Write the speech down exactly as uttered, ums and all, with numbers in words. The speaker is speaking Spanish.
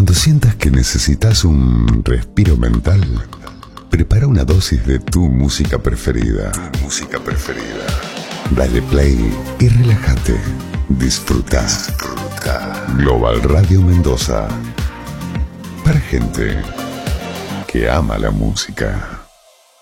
Cuando sientas que necesitas un respiro mental, prepara una dosis de tu música preferida. Tu música preferida. Dale play y relájate. Disfruta. Disfruta. Global Radio Mendoza. Para gente que ama la música.